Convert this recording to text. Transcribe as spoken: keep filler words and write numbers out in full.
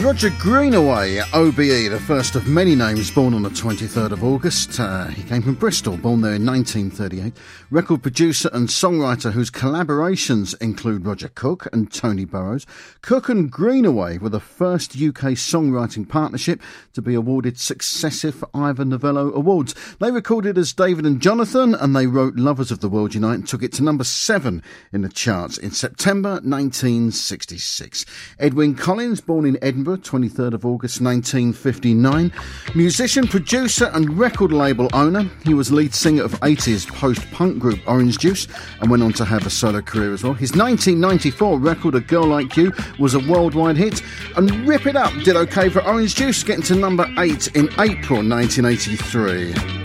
Roger Greenaway, O B E, the first of many names born on the twenty-third of August. Uh, he came from Bristol, born there in nineteen thirty-eight. Record producer and songwriter whose collaborations include Roger Cook and Tony Burrows. Cook and Greenaway were the first U K songwriting partnership to be awarded successive Ivor Novello Awards. They recorded as David and Jonathan, and they wrote Lovers of the World Unite and took it to number seven in the charts in September nineteen sixty-six. Edwyn Collins, born in Edinburgh, twenty-third of August nineteen fifty-nine. Musician, producer and record label owner. He was lead singer of eighties post-punk group Orange Juice and went on to have a solo career as well. His nineteen ninety-four record A Girl Like You was a worldwide hit, and Rip It Up did okay for Orange Juice, getting to number eight in April nineteen eighty-three.